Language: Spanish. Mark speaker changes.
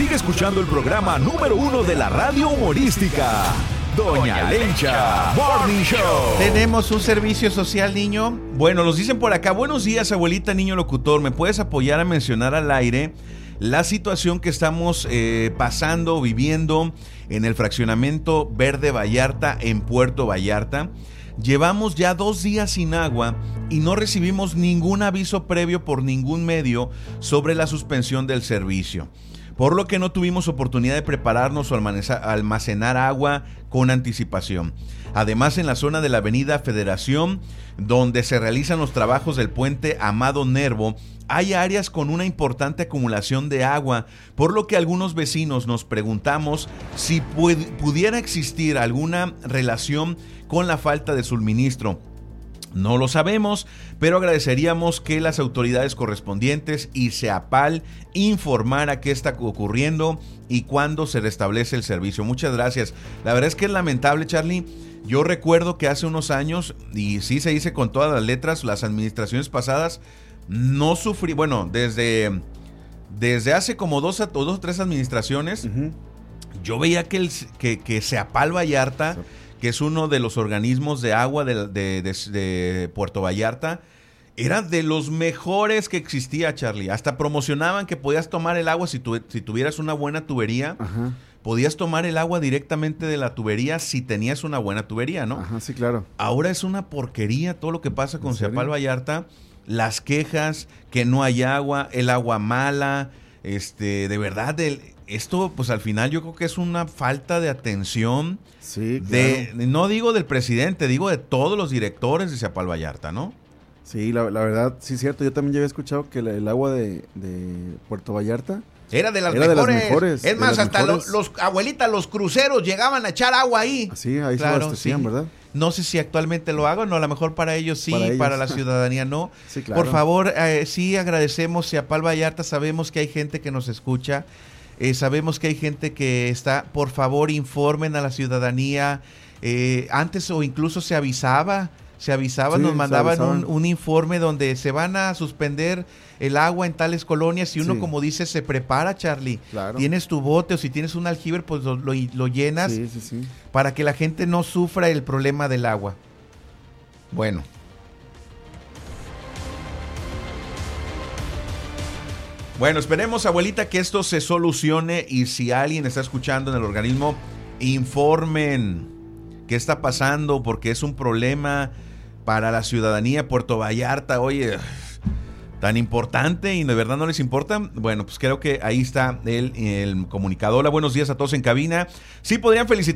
Speaker 1: Sigue escuchando el programa número 1 de la radio humorística, Doña Lencha Morning Show.
Speaker 2: Tenemos un servicio social, niño. Bueno, nos dicen por acá: buenos días, abuelita, niño locutor. ¿Me puedes apoyar a mencionar al aire la situación que estamos pasando, viviendo en el fraccionamiento Verde Vallarta, en Puerto Vallarta? Llevamos ya 2 días sin agua y no recibimos ningún aviso previo por ningún medio sobre la suspensión del servicio, por lo que no tuvimos oportunidad de prepararnos o almacenar agua con anticipación. Además, en la zona de la avenida Federación, donde se realizan los trabajos del puente Amado Nervo, hay áreas con una importante acumulación de agua, por lo que algunos vecinos nos preguntamos si pudiera existir alguna relación con la falta de suministro. No lo sabemos, pero agradeceríamos que las autoridades correspondientes y CEAPAL informara qué está ocurriendo y cuándo se restablece el servicio. Muchas gracias. La verdad es que es lamentable, Charlie. Yo recuerdo que hace unos años, y sí se dice con todas las letras, las administraciones pasadas no sufrí, bueno, desde hace como 2 o 3 administraciones, yo veía que CEAPAL Vallarta, que es uno de los organismos de agua de Puerto Vallarta, era de los mejores que existía, Charlie. Hasta promocionaban que podías tomar el agua si tuvieras una buena tubería. Ajá. Podías tomar el agua directamente de la tubería si tenías una buena tubería, ¿no? Ajá, sí, claro. Ahora es una porquería todo lo que pasa con CEAPAL Vallarta. Las quejas, que no hay agua, el agua mala, de verdad, esto pues al final yo creo que es una falta de atención, sí, claro. No digo del presidente, digo de todos los directores de CEAPAL Vallarta, ¿no? Sí, la verdad, sí es cierto. Yo también ya había escuchado que el agua de Puerto Vallarta era de las mejores. Es más, hasta los abuelitas, los cruceros llegaban a echar agua ahí. Sí, ahí claro, se abastecían, sí. ¿Verdad? No sé si actualmente lo hagan, no, a lo mejor para ellos sí, para la ciudadanía no. Sí, claro. Por favor, sí agradecemos CEAPAL Vallarta, sabemos que hay gente que nos escucha, sabemos que hay gente que está, por favor informen a la ciudadanía, antes o incluso se avisaba, sí, nos mandaban un informe donde se van a suspender el agua en tales colonias y uno, sí, como dice, se prepara, Charlie. Claro. Tienes tu bote o si tienes un aljibe, pues lo llenas, sí, para que la gente no sufra el problema del agua. Bueno. Bueno, esperemos, abuelita, que esto se solucione y si alguien está escuchando en el organismo, informen qué está pasando porque es un problema para la ciudadanía de Puerto Vallarta. Oye, tan importante y de verdad no les importa. Bueno, pues creo que ahí está el comunicado. Hola, buenos días a todos en cabina. Sí, podrían felicitar